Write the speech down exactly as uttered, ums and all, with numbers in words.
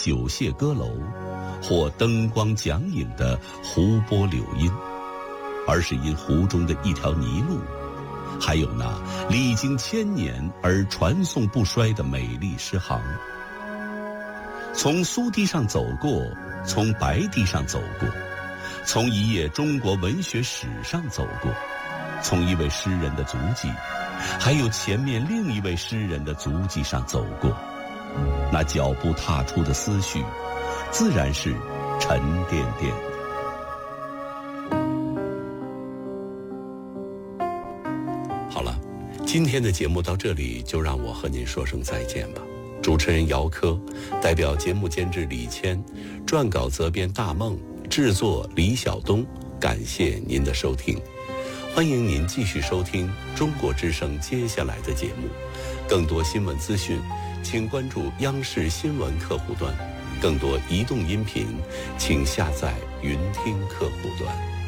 酒榭歌楼，或灯光桨影的湖波柳荫，而是因湖中的一条泥路，还有那历经千年而传颂不衰的美丽诗行。从苏堤上走过，从白堤上走过，从一页中国文学史上走过，从一位诗人的足迹，还有前面另一位诗人的足迹上走过，那脚步踏出的思绪，自然是沉甸甸的。好了，今天的节目到这里，就让我和您说声再见吧。主持人姚科，代表节目监制李谦，撰稿责编大梦，制作李晓东，感谢您的收听。欢迎您继续收听中国之声接下来的节目。更多新闻资讯，请关注央视新闻客户端。更多移动音频，请下载云听客户端。